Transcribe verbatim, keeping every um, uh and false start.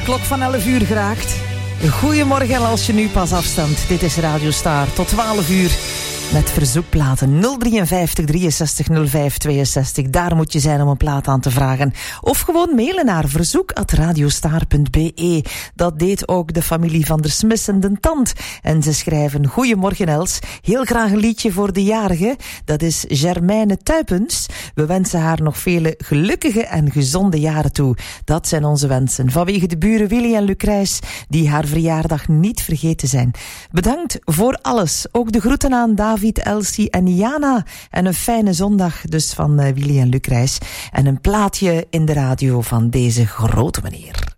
Klok van elf uur geraakt. Goedemorgen als je nu pas afstand. Dit is Radio Star tot twaalf uur. Met verzoekplaten nul drieënvijftig drieënzestig nul vijf tweeënzestig. Daar moet je zijn om een plaat aan te vragen. Of gewoon mailen naar verzoek at radiostar punt be. Dat deed ook de familie van der Smis en den Tant. En ze schrijven: Goedemorgen Els. Heel graag een liedje voor de jarige. Dat is Germaine Tuipens. We wensen haar nog vele gelukkige en gezonde jaren toe. Dat zijn onze wensen. Vanwege de buren Willy en Lucrijs, die haar verjaardag niet vergeten zijn. Bedankt voor alles. Ook de groeten aan David, Elsie en Jana. En een fijne zondag dus van uh, Willy en Lucrijs. En een plaatje in de radio van deze grote meneer.